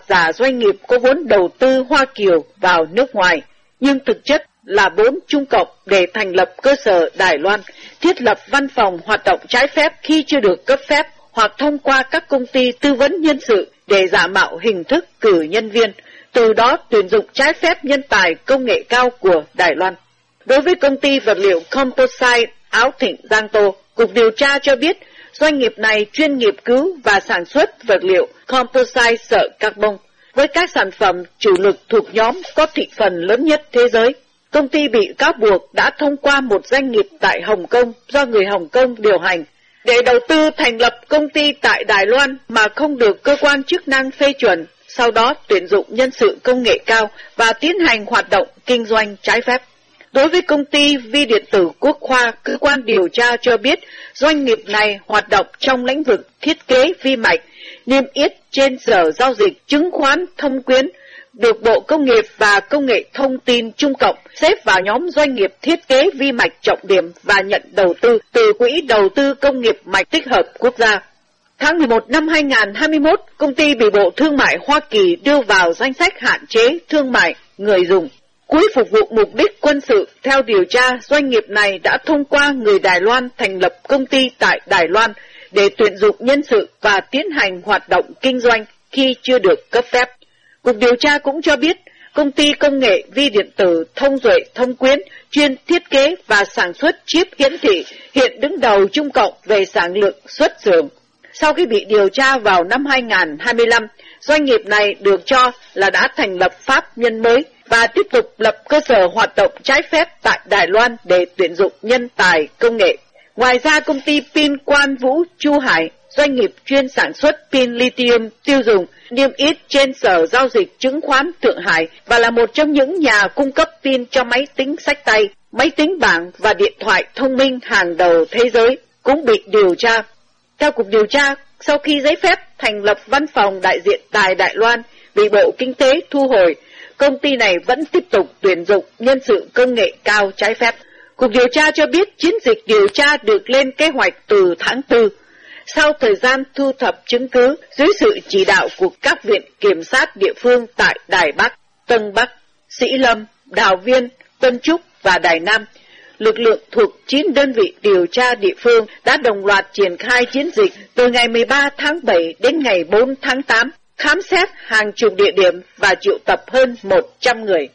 giả doanh nghiệp có vốn đầu tư Hoa Kiều vào nước ngoài, nhưng thực chất là vốn Trung Cộng để thành lập cơ sở Đài Loan, thiết lập văn phòng hoạt động trái phép khi chưa được cấp phép, hoặc thông qua các công ty tư vấn nhân sự để giả mạo hình thức cử nhân viên, từ đó tuyển dụng trái phép nhân tài công nghệ cao của Đài Loan. Đối với công ty vật liệu Composite Áo Thịnh Giang Tô, Cục điều tra cho biết doanh nghiệp này chuyên nghiên cứu và sản xuất vật liệu Composite sợi carbon với các sản phẩm chủ lực thuộc nhóm có thị phần lớn nhất thế giới. Công ty bị cáo buộc đã thông qua một doanh nghiệp tại Hồng Kông do người Hồng Kông điều hành để đầu tư thành lập công ty tại Đài Loan mà không được cơ quan chức năng phê chuẩn, sau đó tuyển dụng nhân sự công nghệ cao và tiến hành hoạt động kinh doanh trái phép. Đối với công ty Vi điện tử Quốc Khoa, cơ quan điều tra cho biết doanh nghiệp này hoạt động trong lĩnh vực thiết kế vi mạch, niêm yết trên Sở Giao dịch Chứng khoán Thông Quyến, được Bộ Công nghiệp và Công nghệ Thông tin Trung Cộng xếp vào nhóm doanh nghiệp thiết kế vi mạch trọng điểm và nhận đầu tư từ Quỹ Đầu tư Công nghiệp Mạch Tích hợp Quốc gia. Tháng 11 năm 2021, công ty bị Bộ Thương mại Hoa Kỳ đưa vào danh sách hạn chế thương mại người dùng. Quỹ phục vụ mục đích quân sự, theo điều tra, doanh nghiệp này đã thông qua người Đài Loan thành lập công ty tại Đài Loan để tuyển dụng nhân sự và tiến hành hoạt động kinh doanh khi chưa được cấp phép. Cục điều tra cũng cho biết, công ty công nghệ vi điện tử Thông Duệ Thông Quyến chuyên thiết kế và sản xuất chip hiển thị hiện đứng đầu Trung Cộng về sản lượng xuất xưởng. Sau khi bị điều tra vào năm 2025, doanh nghiệp này được cho là đã thành lập pháp nhân mới và tiếp tục lập cơ sở hoạt động trái phép tại Đài Loan để tuyển dụng nhân tài công nghệ. Ngoài ra, công ty pin Quan Vũ Chu Hải, doanh nghiệp chuyên sản xuất pin lithium tiêu dùng, niêm yết trên Sở Giao dịch Chứng khoán Thượng Hải và là một trong những nhà cung cấp pin cho máy tính xách tay, máy tính bảng và điện thoại thông minh hàng đầu thế giới, cũng bị điều tra. Theo Cục điều tra, sau khi giấy phép thành lập văn phòng đại diện tại Đài Loan bị Bộ Kinh tế thu hồi, công ty này vẫn tiếp tục tuyển dụng nhân sự công nghệ cao trái phép. Cục điều tra cho biết chiến dịch điều tra được lên kế hoạch từ tháng 4. Sau thời gian thu thập chứng cứ dưới sự chỉ đạo của các viện kiểm sát địa phương tại Đài Bắc, Tân Bắc, Sĩ Lâm, Đào Viên, Tân Trúc và Đài Nam, lực lượng thuộc 9 đơn vị điều tra địa phương đã đồng loạt triển khai chiến dịch từ ngày 13 tháng 7 đến ngày 4 tháng 8, khám xét hàng chục địa điểm và triệu tập hơn 100 người.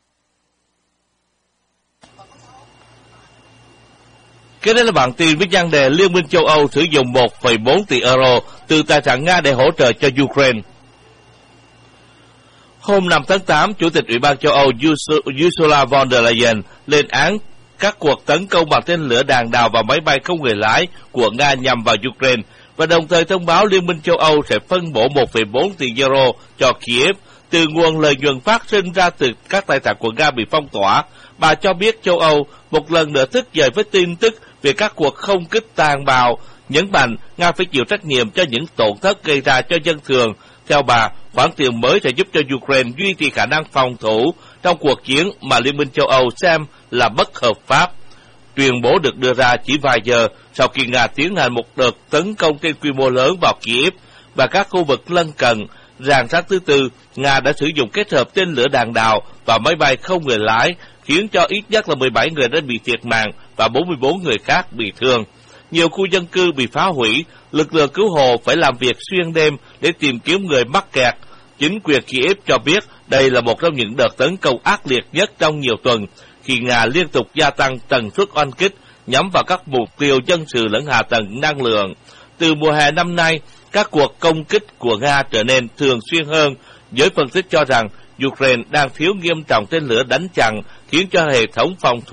Kế đến là bản tin với nhan đề Liên minh châu Âu sử dụng 1,4 tỷ euro từ tài sản Nga để hỗ trợ cho Ukraine. Hôm 5 tháng 8, Chủ tịch Ủy ban châu Âu Ursula von der Leyen lên án các cuộc tấn công bằng tên lửa đạn đạo và máy bay không người lái của Nga nhằm vào Ukraine và đồng thời thông báo Liên minh châu Âu sẽ phân bổ 1,4 tỷ euro cho Kiev từ nguồn lợi nhuận phát sinh ra từ các tài sản của Nga bị phong tỏa. Bà cho biết châu Âu một lần nữa thức dậy với tin tức về các cuộc không kích tàn bạo, nhấn mạnh Nga phải chịu trách nhiệm cho những tổn thất gây ra cho dân thường. Theo bà, khoản tiền mới sẽ giúp cho Ukraine duy trì khả năng phòng thủ trong cuộc chiến mà Liên minh châu Âu xem là bất hợp pháp. Tuyên bố được đưa ra chỉ vài giờ sau khi Nga tiến hành một đợt tấn công trên quy mô lớn vào Kiev và các khu vực lân cận. Rạng sáng thứ Tư, Nga đã sử dụng kết hợp tên lửa đạn đạo và máy bay không người lái, khiến cho ít nhất là 17 người đã bị thiệt mạng và 44 người khác bị thương. Nhiều khu dân cư bị phá hủy, lực lượng cứu hộ phải làm việc xuyên đêm để tìm kiếm người mắc kẹt. Chính quyền Kiev cho biết đây là một trong những đợt tấn công ác liệt nhất trong nhiều tuần, khi Nga liên tục gia tăng tần suất oanh kích nhắm vào các mục tiêu dân sự lẫn hạ tầng năng lượng. Từ mùa hè năm nay, các cuộc công kích của Nga trở nên thường xuyên hơn. Giới phân tích cho rằng Ukraine đang thiếu nghiêm trọng tên lửa đánh chặn, khiến cho hệ thống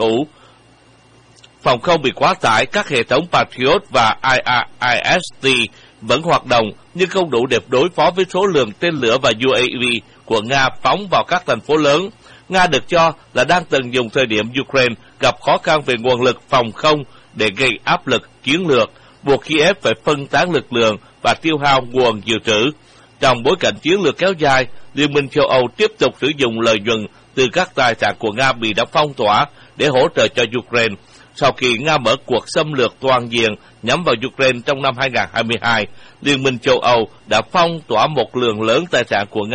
phòng không bị quá tải. Các hệ thống Patriot và IRIS-T vẫn hoạt động nhưng không đủ để đối phó với số lượng tên lửa và UAV của Nga phóng vào các thành phố lớn. Nga được cho là đang tận dụng thời điểm Ukraine gặp khó khăn về nguồn lực phòng không để gây áp lực chiến lược, buộc Kiev phải phân tán lực lượng và tiêu hao nguồn dự trữ. Trong bối cảnh chiến lược kéo dài, Liên minh châu Âu tiếp tục sử dụng lợi nhuận từ các tài sản của Nga bị đã phong tỏa để hỗ trợ cho Ukraine. Sau khi Nga mở cuộc xâm lược toàn diện nhắm vào Ukraine trong năm 2022, Liên minh châu Âu đã phong tỏa một lượng lớn tài sản của Nga